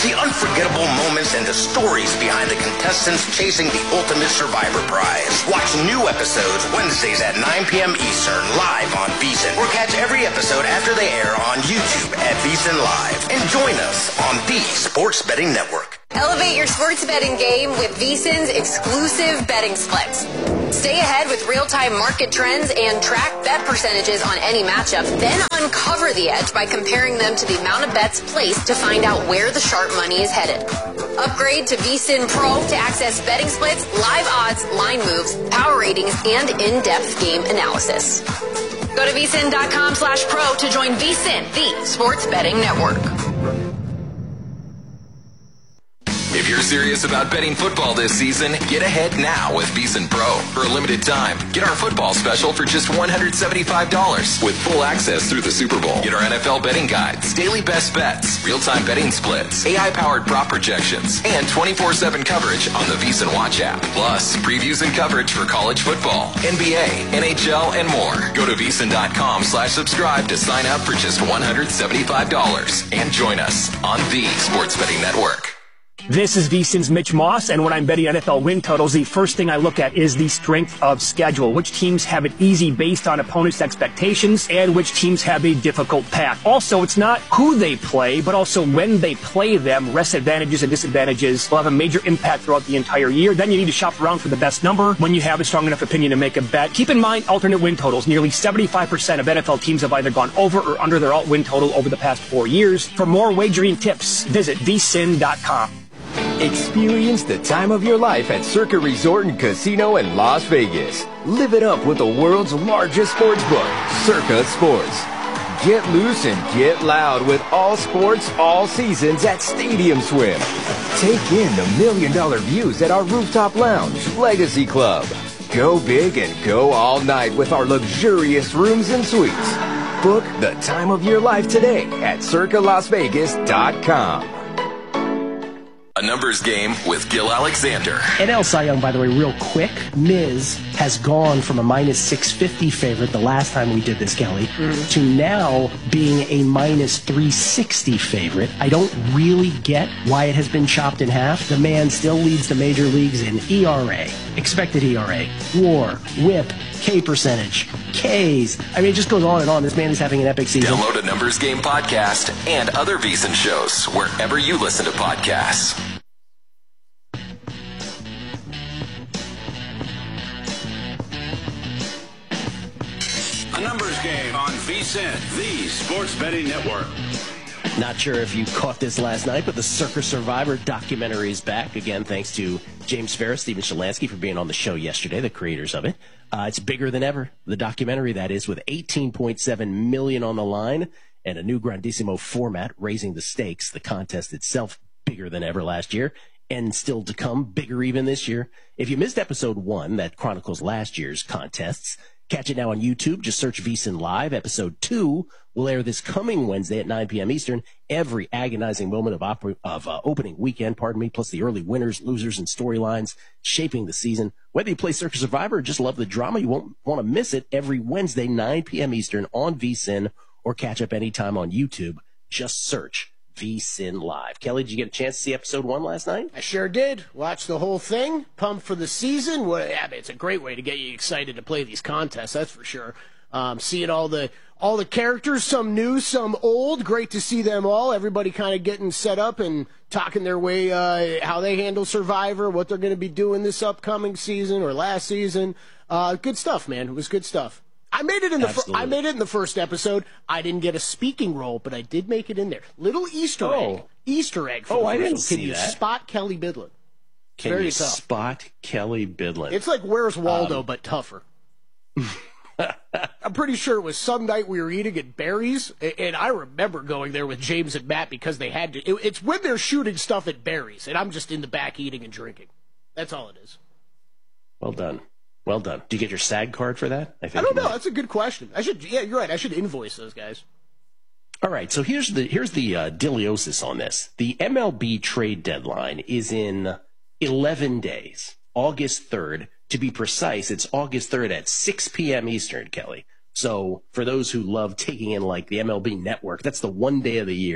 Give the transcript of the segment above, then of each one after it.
the unforgettable moments and the stories behind the contestants chasing the ultimate Survivor prize. Watch new episodes Wednesdays at 9 p.m. Eastern live on VSiN, or catch every episode after they air on YouTube at VSiN Live. And join us on the Sports Betting Network. Elevate your sports betting game with VSiN's exclusive betting splits. Stay ahead with real-time market trends and track bet percentages on any matchup, then uncover the edge by comparing them to the amount of bets placed to find out where the sharp money is headed. Upgrade to VSiN Pro to access betting splits, live odds, line moves, power ratings, and in-depth game analysis. Go to vsin.com/pro to join VSiN, the sports betting network. If you're serious about betting football this season, get ahead now with VSiN Pro. For a limited time, get our football special for just $175 with full access through the Super Bowl. Get our NFL betting guides, daily best bets, real-time betting splits, AI-powered prop projections, and 24/7 coverage on the VSiN Watch app. Plus, previews and coverage for college football, NBA, NHL, and more. Go to vsin.com/subscribe to sign up for just $175 and join us on the Sports Betting Network. This is VSiN's Mitch Moss, and when I'm betting NFL win totals, the first thing I look at is the strength of schedule. Which teams have it easy based on opponents' expectations, and which teams have a difficult path. Also, it's not who they play, but also when they play them. Rest advantages and disadvantages will have a major impact throughout the entire year. Then you need to shop around for the best number when you have a strong enough opinion to make a bet. Keep in mind alternate win totals. Nearly 75% of NFL teams have either gone over or under their alt win total over the past 4 years. For more wagering tips, visit vsin.com. Experience the time of your life at Circa Resort and Casino in Las Vegas. Live it up with the world's largest sports book, Circa Sports. Get loose and get loud with all sports, all seasons at Stadium Swim. Take in the $1 million views at our rooftop lounge, Legacy Club. Go big and go all night with our luxurious rooms and suites. Book the time of your life today at circalasvegas.com. A numbers game with Gil Alexander. NL Cy Young, by the way, real quick, Miz has gone from a minus 650 favorite the last time we did this, Kelly, to now being a minus 360 favorite. I don't really get why it has been chopped in half. The man still leads the major leagues in ERA, expected ERA, WAR, WHIP, K percentage, Ks. I mean, it just goes on and on. This man is having an epic season. Download a Numbers Game podcast and other VSiN shows wherever you listen to podcasts. A Numbers Game on VSiN, the Sports Betting Network. Not sure if you caught this last night, but the Circa Survivor documentary is back. Again, thanks to James Ferris, Steven Shalansky for being on the show yesterday, the creators of it. It's bigger than ever, the documentary, that is, with $18.7 million on the line and a new Grandissimo format, raising the stakes. The contest itself bigger than ever last year, and still to come, bigger even this year. If you missed episode 1 that chronicles last year's contests, catch it now on YouTube. Just search VSiN Live. Episode 2 will air this coming Wednesday at 9 p.m. Eastern. Every agonizing moment of opening weekend, plus the early winners, losers, and storylines shaping the season. Whether you play Circa Survivor or just love the drama, you won't want to miss it every Wednesday, 9 p.m. Eastern on VSiN, or catch up anytime on YouTube. Just search VSiN Live. Kelly, did you get a chance to see episode 1 last night? I sure did. Watched the whole thing. Pumped for the season. It's a great way to get you excited to play these contests, that's for sure. Seeing all the characters, some new, some old. Great to see them all. Everybody kind of getting set up and talking their way, how they handle Survivor, what they're going to be doing this upcoming season or last season. Good stuff, man. It was good stuff. I made it in the first episode. I didn't get a speaking role, but I did make it in there. Little Easter egg. Easter egg. I didn't see that. Can you spot Kelly Bidlin? Can you spot Kelly Bidlin? It's like Where's Waldo, but tougher. I'm pretty sure it was some night we were eating at Barry's, and I remember going there with James and Matt because they had to. It's when they're shooting stuff at Barry's, and I'm just in the back eating and drinking. That's all it is. Well done. Well done. Do you get your SAG card for that? I don't know. That's a good question. Yeah, you're right. I should invoice those guys. All right. So here's the deliosis on this. The MLB trade deadline is in 11 days, August 3rd. To be precise, it's August 3rd at 6 p.m. Eastern, Kelly. So for those who love taking in like the MLB Network, that's the one day of the year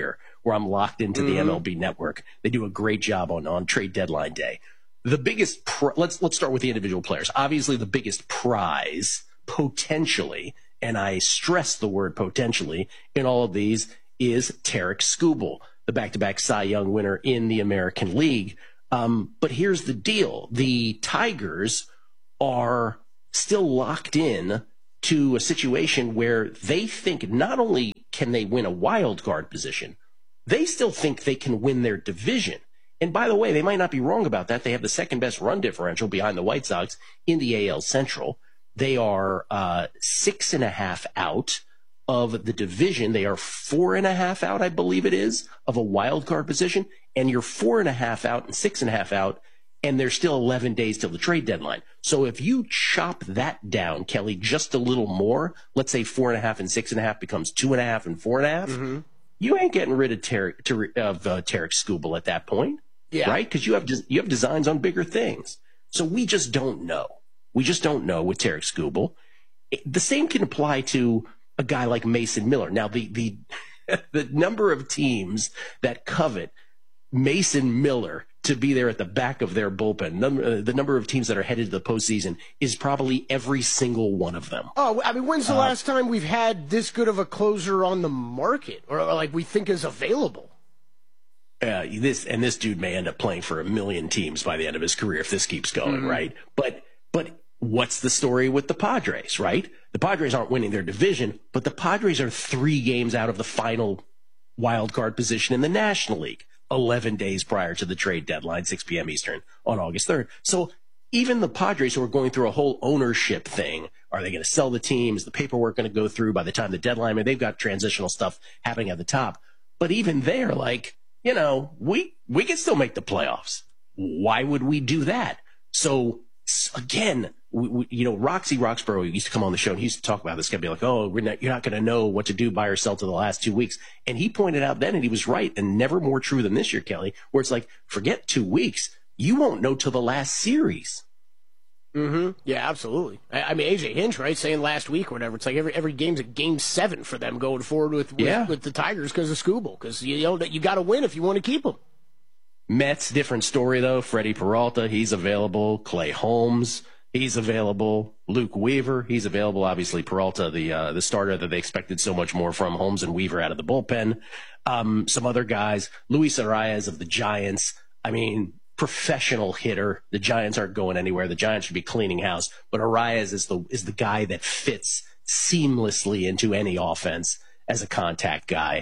where I'm locked into the MLB network. They do a great job on trade deadline day. The biggest, let's start with the individual players. Obviously, the biggest prize potentially, and I stress the word potentially in all of these, is Tarik Skubal, the back-to-back Cy Young winner in the American League. But here's the deal. The Tigers are still locked in to a situation where they think not only can they win a wild card position, they still think they can win their division. And by the way, they might not be wrong about that. They have the second best run differential behind the White Sox in the AL Central. They are 6.5 out of the division. They are 4.5 out, I believe it is, of a wild card position. And you're 4.5 out and 6.5 out, and there's still 11 days till the trade deadline. So if you chop that down, Kelly, just a little more, let's say 4.5 and 6.5 becomes 2.5 and 4.5, you ain't getting rid of Tarik Skubal at that point, right? Because you have designs on bigger things. So we just don't know. We just don't know with Tarik Skubal. The same can apply to a guy like Mason Miller. Now, the number of teams that covet Mason Miller to be there at the back of their bullpen, the number of teams that are headed to the postseason is probably every single one of them. Oh, I mean, when's the last time we've had this good of a closer on the market, or like we think is available? This dude may end up playing for 1 million teams by the end of his career if this keeps going, right? But what's the story with the Padres, right? The Padres aren't winning their division, but the Padres are 3 games out of the final wild card position in the National League, 11 days prior to the trade deadline, 6 p.m. Eastern on August 3rd. So even the Padres, who are going through a whole ownership thing, are they going to sell the team? Is the paperwork going to go through by the time the deadline? I mean, they've got transitional stuff happening at the top. But even they're like, you know, we can still make the playoffs. Why would we do that? So again, Roxy Roxborough used to come on the show and he used to talk about this. He'd be like, oh, you're not going to know what to do, buy or sell to the last 2 weeks. And he pointed out then, and he was right, and never more true than this year, Kelly, where it's like, forget 2 weeks. You won't know till the last series. Yeah, absolutely. I mean, AJ Hinch, right, saying last week or whatever, it's like every game's a game 7 for them going forward with the Tigers because of Skubal, because you got to win if you want to keep them. Mets, different story, though. Freddie Peralta, he's available. Clay Holmes, he's available. Luke Weaver, he's available. Obviously, Peralta, the starter that they expected so much more from. Holmes and Weaver out of the bullpen. Some other guys. Luis Arias of the Giants. I mean, professional hitter. The Giants aren't going anywhere. The Giants should be cleaning house. But Arias is the guy that fits seamlessly into any offense as a contact guy.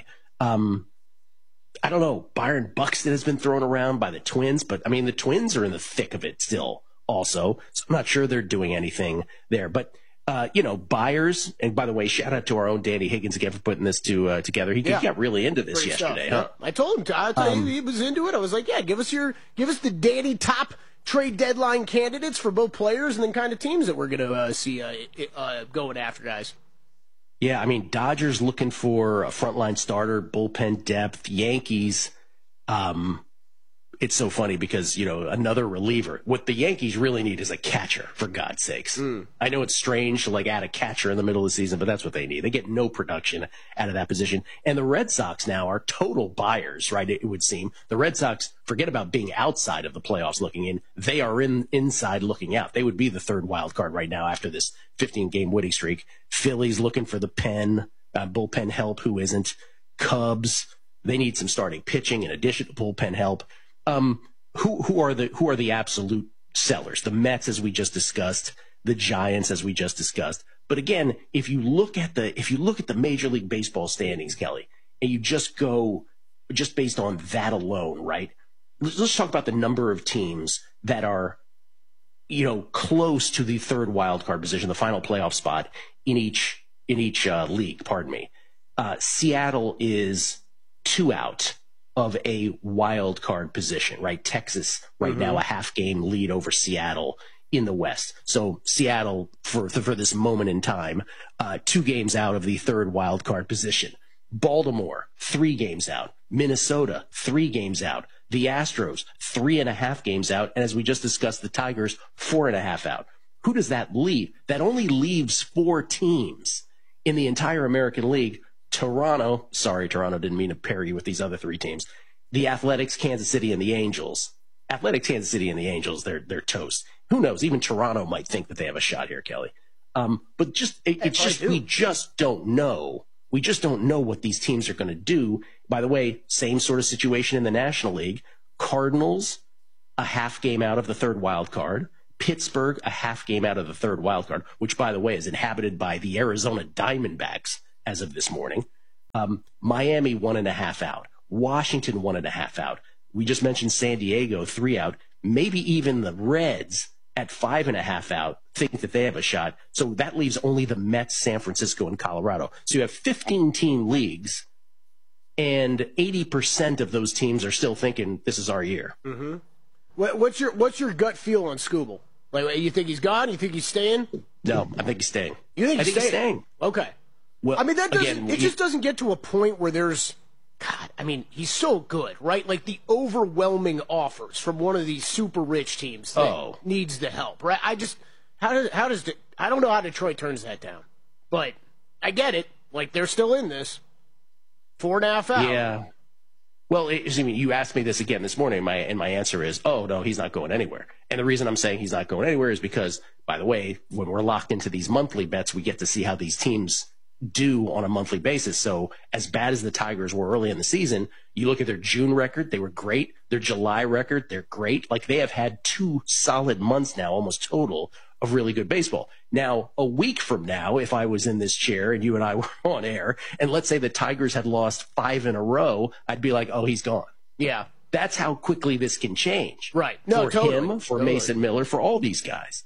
I don't know. Byron Buxton has been thrown around by the Twins, but I mean, the Twins are in the thick of it still also. So I'm not sure they're doing anything there. But, Byers, and by the way, shout out to our own Danny Higgins again for putting this together. He got really into this yesterday. Huh? I told him he was into it. I was like, yeah, give us the Danny top trade deadline candidates for both players and then kind of teams that we're going to see going after, guys. Yeah, I mean, Dodgers looking for a frontline starter, bullpen depth. Yankees, it's so funny because, another reliever. What the Yankees really need is a catcher, for God's sakes. I know it's strange to, add a catcher in the middle of the season, but that's what they need. They get no production out of that position. And the Red Sox now are total buyers, right, it would seem. The Red Sox, forget about being outside of the playoffs looking in. They are inside looking out. They would be the third wild card right now after this 15-game winning streak. Phillies looking for the bullpen help. Who isn't? Cubs, they need some starting pitching in addition to bullpen help. Who are the absolute sellers? The Mets, as we just discussed, the Giants, as we just discussed. But again, if you look at the Major League Baseball standings, Kelly, and you just go based on that alone, right? Let's talk about the number of teams that are, close to the third wild card position, the final playoff spot in each league. Pardon me. Seattle is 2 out of a wild card position, right? Texas right now a half-game lead over Seattle in the West. So Seattle, for this moment in time, 2 games out of the third wild card position. Baltimore, 3 games out. Minnesota, 3 games out. The Astros, 3.5 games out. And as we just discussed, the Tigers, 4.5 out. Who does that leave? That only leaves 4 teams in the entire American League Toronto, sorry, Toronto, didn't mean to pair you with these other three teams. The Athletics, Kansas City, and the Angels. Athletics, Kansas City, and the Angels, they're toast. Who knows? Even Toronto might think that they have a shot here, Kelly. But we just don't know. We just don't know what these teams are going to do. By the way, same sort of situation in the National League. Cardinals, a half game out of the third wild card. Pittsburgh, a half game out of the third wild card, which, by the way, is inhabited by the Arizona Diamondbacks as of this morning. Miami, 1.5 out. Washington, 1.5 out. We just mentioned San Diego, 3 out. Maybe even the Reds at 5.5 out think that they have a shot. So that leaves only the Mets, San Francisco, and Colorado. So you have 15-team leagues, and 80% of those teams are still thinking this is our year. Mm-hmm. What's your gut feel on Skubal? Like, you think he's gone? You think he's staying? No, I think he's staying. You think he's staying? Okay. Well, I mean, it just doesn't get to a point where there's, God, I mean, he's so good, right? Like the overwhelming offers from one of these super rich teams that needs the help, right? I don't know how Detroit turns that down, but I get it. Like, they're still in this. 4.5 out. Yeah. Well, you asked me this again this morning, and my answer is, oh, no, he's not going anywhere. And the reason I'm saying he's not going anywhere is because, by the way, when we're locked into these monthly bets, we get to see how these teams do on a monthly basis. So as bad as the Tigers were early in the season, you look at their June record, they were great. Their July record, they're great. Like, they have had 2 solid months now, almost total, of really good baseball. Now, a week from now, if I was in this chair and you and I were on air, and let's say the Tigers had lost 5 in a row, I'd be like, oh, he's gone. Yeah. That's how quickly this can change. Right. No, for him, for Mason Miller, for all these guys.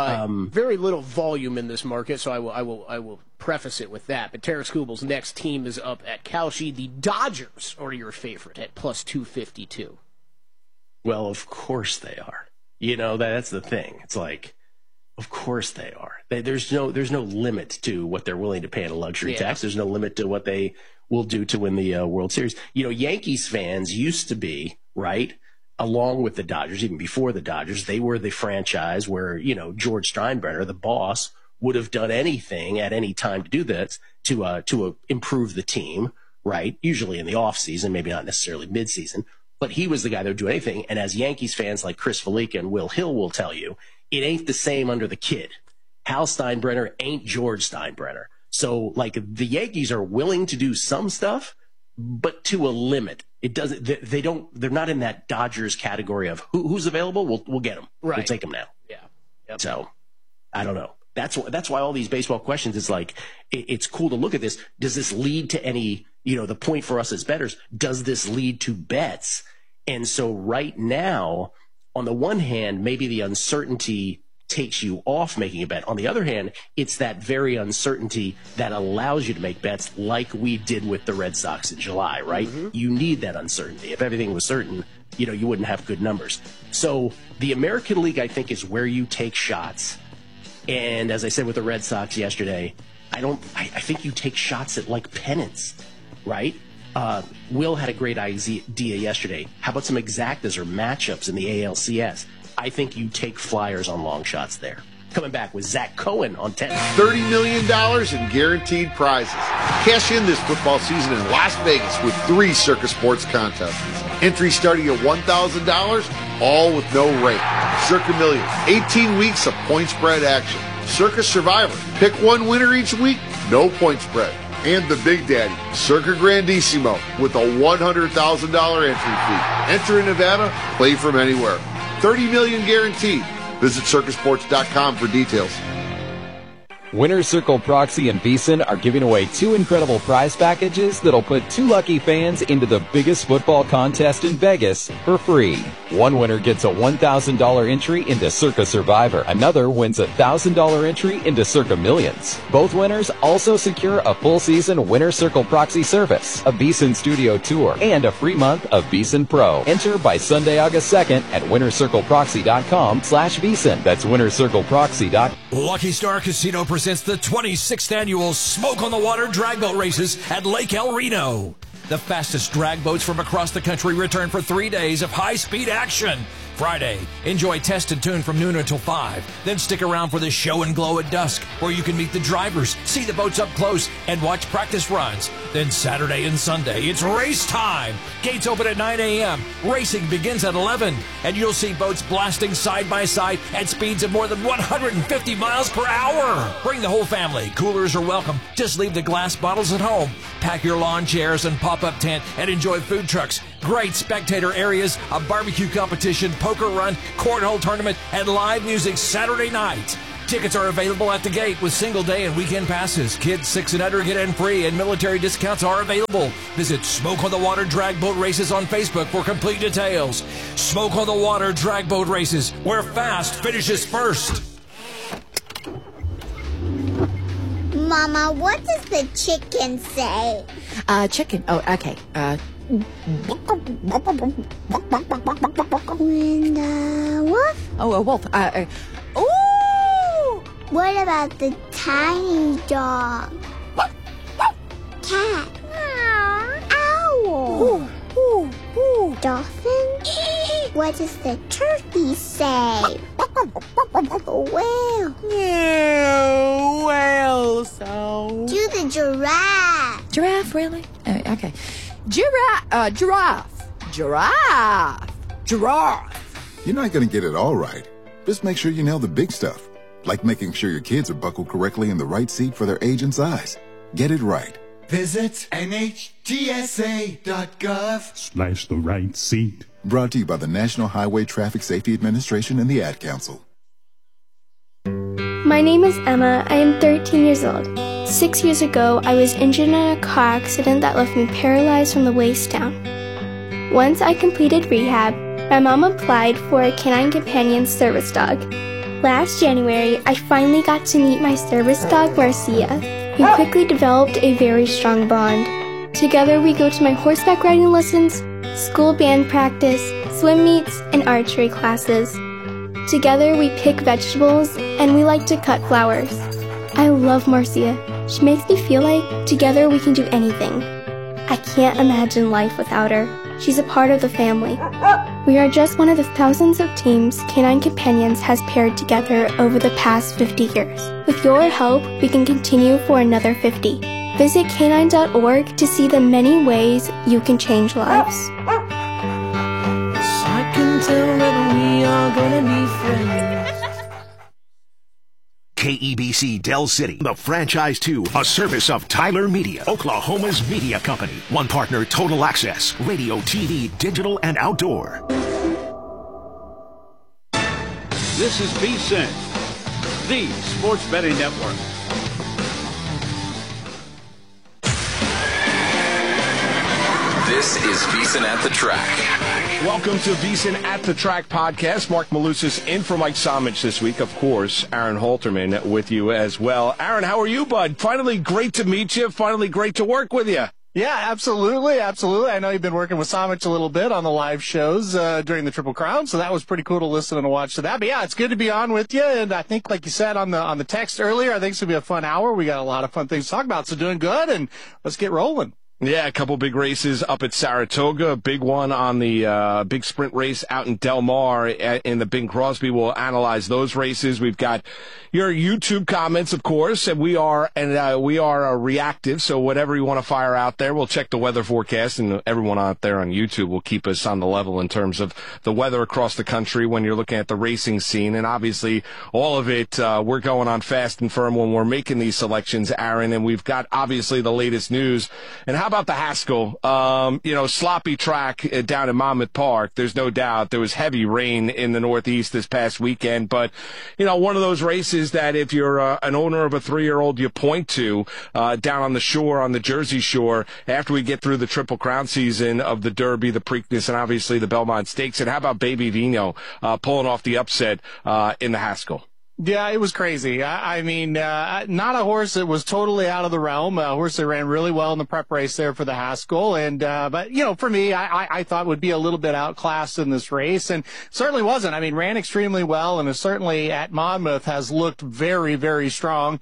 Very little volume in this market, so I will preface it with that. But Tarik Skubal's next team is up at Kalshi. The Dodgers are your favorite at plus 252. Well, of course they are. You know, that's the thing. It's like, of course they are. There's no limit to what they're willing to pay in a luxury tax. There's no limit to what they will do to win the World Series. You know, Yankees fans used to be, right, along with the Dodgers, even before the Dodgers, they were the franchise where, you know, George Steinbrenner, the boss, would have done anything at any time to do this, to improve the team, right? Usually in the offseason, maybe not necessarily midseason, but he was the guy that would do anything. And as Yankees fans like Chris Felica and Will Hill will tell you, it ain't the same under the kid. Hal Steinbrenner ain't George Steinbrenner. So, like, the Yankees are willing to do some stuff, but to a limit. It doesn't. They're not in that Dodgers category of who's available. We'll get them. Right. We'll take them now. Yeah. Yep. So, I don't know. That's why all these baseball questions is like, it's cool to look at this. Does this lead to any? You know, the point for us as bettors. Does this lead to bets? And so right now, on the one hand, maybe the uncertainty takes you off making a bet. On the other hand, it's that very uncertainty that allows you to make bets like we did with the Red Sox in July, right? Mm-hmm. You need that uncertainty. If everything was certain, you know, you wouldn't have good numbers. So the American League, I think, is where you take shots. And as I said with the Red Sox yesterday, I think you take shots at like pennants, right? Will had a great idea yesterday. How about some exactas or matchups in the ALCS? I think you take flyers on long shots there. Coming back with Zach Cohen on 10. $30 million in guaranteed prizes. Cash in this football season in Las Vegas with 3 Circa Sports contests. Entries starting at $1,000, all with no rate. Circa Million, 18 weeks of point spread action. Circa Survivor, pick one winner each week, no point spread. And the Big Daddy, Circa Grandissimo, with a $100,000 entry fee. Enter in Nevada, play from anywhere. $30 million guaranteed. Visit circasports.com for details. Winner Circle Proxy and VSiN are giving away 2 incredible prize packages that'll put 2 lucky fans into the biggest football contest in Vegas for free. One winner gets a $1,000 entry into Circa Survivor. Another wins a $1,000 entry into Circa Millions. Both winners also secure a full season Winner Circle Proxy service, a VSiN studio tour, and a free month of VSiN Pro. Enter by Sunday, August 2nd at winnercircleproxy.com/VSiN. That's winnercircleproxy.com. Lucky Star Casino presents the 26th annual Smoke on the Water drag boat races at Lake El Reno. The fastest drag boats from across the country return for 3 days of high-speed action. Friday, enjoy Test and Tune from noon until 5. Then stick around for the Show and Glow at dusk, where you can meet the drivers, see the boats up close, and watch practice runs. Then Saturday and Sunday, it's race time. Gates open at 9 a.m. Racing begins at 11, and you'll see boats blasting side by side at speeds of more than 150 miles per hour. Bring the whole family. Coolers are welcome. Just leave the glass bottles at home. Pack your lawn chairs and pop-up tent and enjoy food trucks, great spectator areas, a barbecue competition, poker run, cornhole tournament, and live music Saturday night. Tickets are available at the gate with single day and weekend passes. Kids 6 and under get in free, and military discounts are available. Visit Smoke on the Water Drag Boat Races on Facebook for complete details. Smoke on the Water Drag Boat Races, where fast finishes first. Mama, what does the chicken say? Chicken. Oh, okay. When the wolf? Oh, a wolf. Ooh! What about the tiny dog? Cat? Owl? Dolphin? What does the turkey say? Whale? Yeah, whale sound. Do the giraffe. Giraffe, really? Okay. Giraffe. You're not going to get it all right. Just make sure you nail the big stuff, like making sure your kids are buckled correctly in the right seat for their age and size. Get it right. Visit NHTSA.gov/the right seat. Brought to you by the National Highway Traffic Safety Administration and the Ad Council. My name is Emma. I am 13 years old. 6 years ago, I was injured in a car accident that left me paralyzed from the waist down. Once I completed rehab, my mom applied for a Canine Companion service dog. Last January, I finally got to meet my service dog, Marcia. We quickly developed a very strong bond. Together, we go to my horseback riding lessons, school band practice, swim meets, and archery classes. Together, we pick vegetables, and we like to cut flowers. I love Marcia. She makes me feel like together we can do anything. I can't imagine life without her. She's a part of the family. We are just one of the thousands of teams Canine Companions has paired together over the past 50 years. With your help, we can continue for another 50. Visit canine.org to see the many ways you can change lives. I can tell that we are gonna be friends. KEBC Del City, the franchise 2, a service of Tyler Media, Oklahoma's media company. One partner, Total Access, radio, TV, digital, and outdoor. This is VSiN, the Sports Betting Network. This is VSiN at the Track. Welcome to VSiN at the Track podcast. Mark Malusis in for Mike Somich this week. Of course, Aaron Halterman with you as well. Aaron, how are you, bud? Finally great to meet you. Finally great to work with you. Yeah, absolutely. I know you've been working with Somich a little bit on the live shows during the Triple Crown, so that was pretty cool to listen and watch to that. But yeah, it's good to be on with you. And I think, like you said on the text earlier, I think it's gonna be a fun hour. We got a lot of fun things to talk about. So doing good, and let's get rolling. Yeah, a couple big races up at Saratoga, a big one on the big sprint race out in Del Mar in the Bing Crosby. We'll analyze those races. We've got your YouTube comments, of course, and we are reactive, so whatever you want to fire out there, we'll check the weather forecast, and everyone out there on YouTube will keep us on the level in terms of the weather across the country when you're looking at the racing scene. And obviously, all of it, we're going on fast and firm when we're making these selections, Aaron, and we've got obviously the latest news. And how about the Haskell? Sloppy track down in Monmouth Park. There's no doubt there was heavy rain in the Northeast this past weekend, but one of those races that if you're an owner of a 3-year-old, you point to down on the shore, on the Jersey Shore, after we get through the Triple Crown season of the Derby, the Preakness, and obviously the Belmont Stakes. And how about Baby Vino pulling off the upset in the Haskell? Yeah, it was crazy. I mean, not a horse that was totally out of the realm. A horse that ran really well in the prep race there for the Haskell. But, you know, for me, I thought would be a little bit outclassed in this race, and certainly wasn't. I mean, ran extremely well, and is certainly at Monmouth has looked very, very strong.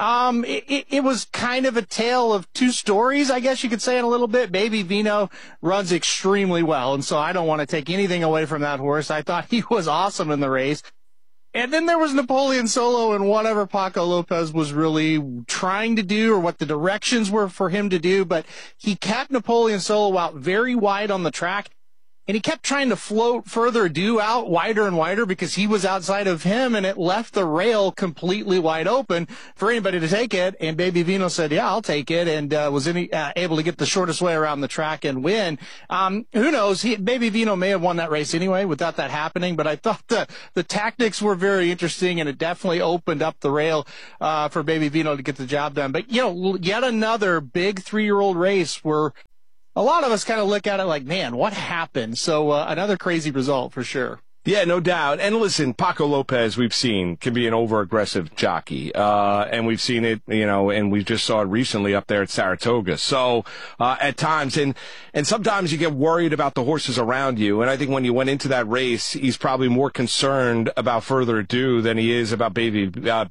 It was kind of a tale of two stories, I guess you could say, in a little bit. Baby Vino runs extremely well, and so I don't want to take anything away from that horse. I thought he was awesome in the race. And then there was Napoleon Solo and whatever Paco Lopez was really trying to do or what the directions were for him to do. But he kept Napoleon Solo out very wide on the track. And he kept trying to float Further Ado out wider and wider because he was outside of him, and it left the rail completely wide open for anybody to take it. And Baby Vino said, yeah, I'll take it, and was able to get the shortest way around the track and win. Who knows? Baby Vino may have won that race anyway without that happening, but I thought the tactics were very interesting, and it definitely opened up the rail for Baby Vino to get the job done. But, you know, yet another big 3-year-old race where a lot of us kind of look at it like, man, what happened? So another crazy result for sure. Yeah, no doubt. And listen, Paco Lopez, we've seen, can be an over-aggressive jockey. And we've seen it, you know, and we just saw it recently up there at Saratoga. So, at times, and sometimes you get worried about the horses around you. And I think when you went into that race, he's probably more concerned about Further Ado than he is about Baby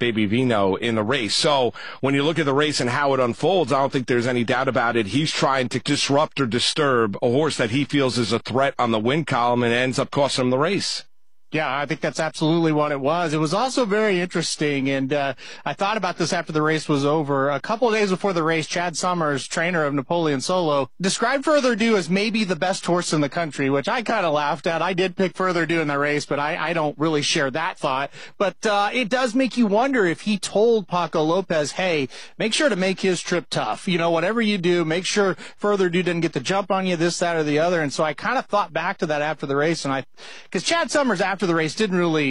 Vino in the race. So, when you look at the race and how it unfolds, I don't think there's any doubt about it. He's trying to disrupt or disturb a horse that he feels is a threat on the win column and ends up costing him the race. Yeah, I think that's absolutely what it was. It was also very interesting, and I thought about this after the race was over. A couple of days before the race, Chad Summers, trainer of Napoleon Solo, described Further Ado as maybe the best horse in the country, which I kind of laughed at. I did pick Further Ado in the race, but I don't really share that thought. But it does make you wonder if he told Paco Lopez, hey, make sure to make his trip tough. You know, whatever you do, make sure Further Ado didn't get the jump on you, this, that, or the other. And so I kind of thought back to that after the race, and because Chad Summers after the race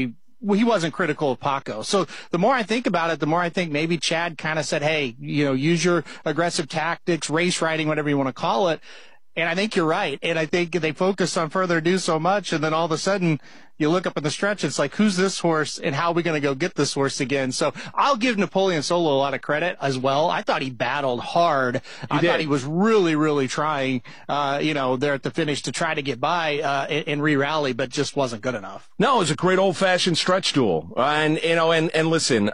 he wasn't critical of Paco. So the more I think about it, the more I think maybe Chad kind of said, hey, you know, use your aggressive tactics, race riding, whatever you want to call it. And I think you're right. And I think they focused on Further Ado so much, and then all of a sudden you look up at the stretch, it's like, who's this horse and how are we going to go get this horse again? So I'll give Napoleon Solo a lot of credit as well. I thought he battled hard. I thought he was really, really trying, there at the finish to try to get by and re-rally, but just wasn't good enough. No, it was a great old-fashioned stretch duel. And listen,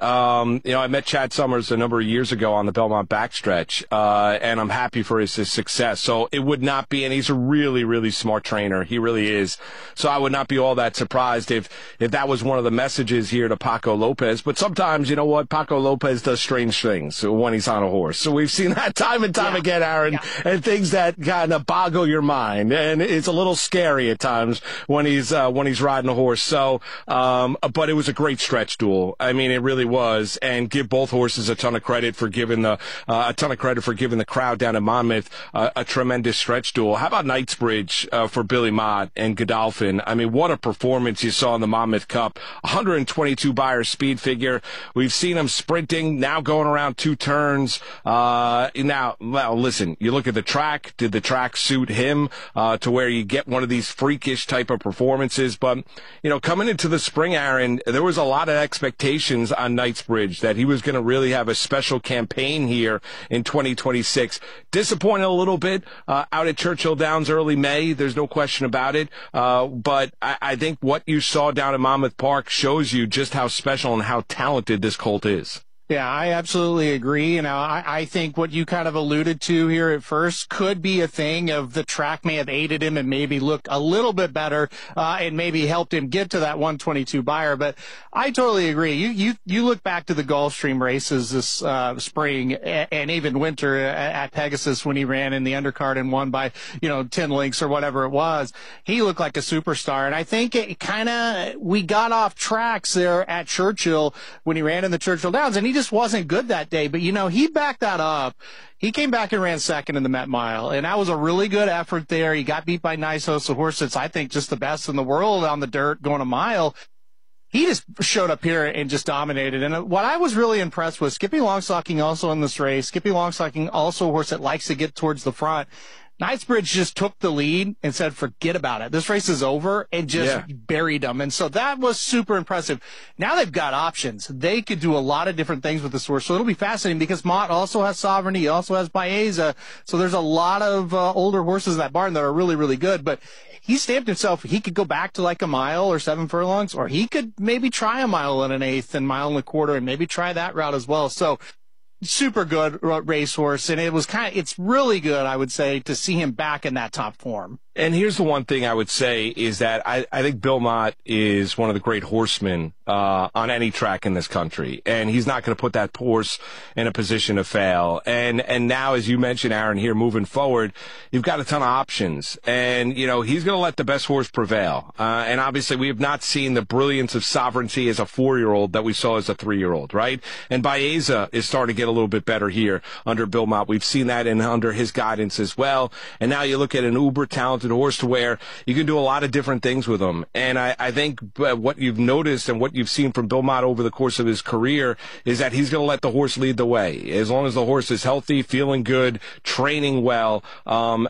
I met Chad Summers a number of years ago on the Belmont backstretch, and I'm happy for his success. So it would not be, and he's a really, really smart trainer. He really is. So I would not be all that surprised if that was one of the messages here to Paco Lopez. But sometimes, you know what, Paco Lopez does strange things when he's on a horse. So we've seen that time and time again, Aaron, and things that kind of boggle your mind. And it's a little scary at times when he's riding a horse. So, but it was a great stretch duel. I mean, it really was. And give both horses a ton of credit for giving the crowd down in Monmouth a tremendous stretch duel. How about Knightsbridge for Billy Mott and Godolphin? I mean, what a performance you saw in the Monmouth Cup. 122 Beyer speed figure. We've seen him sprinting, now going around 2 turns. Listen, you look at the track. Did the track suit him to where you get one of these freakish type of performances? But, you know, coming into the spring, Aaron, there was a lot of expectations on Knightsbridge that he was going to really have a special campaign here in 2026. Disappointed a little bit out at Churchill Downs early May. There's no question about it. But I think what you saw down at Monmouth Park shows you just how special and how talented this colt is. Yeah, I absolutely agree. And I think what you kind of alluded to here at first could be a thing of the track may have aided him and maybe looked a little bit better and maybe helped him get to that 122 Beyer. But I totally agree. You look back to the Gulfstream races this spring and even winter at Pegasus when he ran in the undercard and won by 10 lengths or whatever it was. He looked like a superstar. And I think we got off tracks there at Churchill when he ran in the Churchill Downs, and he just wasn't good that day. But, he backed that up. He came back and ran second in the Met Mile, and that was a really good effort there. He got beat by Nice Host, a horse that's, I think, just the best in the world on the dirt going a mile. He just showed up here and just dominated. And what I was really impressed with, Skippy Longstocking also in this race. Skippy Longstocking also a horse that likes to get towards the front. Knightsbridge just took the lead and said, forget about it. This race is over, and just buried them. And so that was super impressive. Now they've got options. They could do a lot of different things with this horse. So it'll be fascinating because Mott also has Sovereignty. He also has Baeza. So there's a lot of older horses in that barn that are really, really good. But he stamped himself. He could go back to like a mile or 7 furlongs, or he could maybe try a mile and an eighth and mile and a quarter and maybe try that route as well. So super good racehorse, and it's really good, I would say, to see him back in that top form. And here's the one thing I would say is that I think Bill Mott is one of the great horsemen on any track in this country, and he's not going to put that horse in a position to fail. And now, as you mentioned, Aaron, here moving forward, you've got a ton of options, and he's going to let the best horse prevail. And obviously, we have not seen the brilliance of Sovereignty as a 4-year-old that we saw as a 3-year-old, right? And Baeza is starting to get a little bit better here under Bill Mott. We've seen that under his guidance as well. And now you look at an uber talented horse to where you can do a lot of different things with him. And I think what you've noticed and what you've seen from Bill Mott over the course of his career is that he's going to let the horse lead the way. As long as the horse is healthy, feeling good, training well,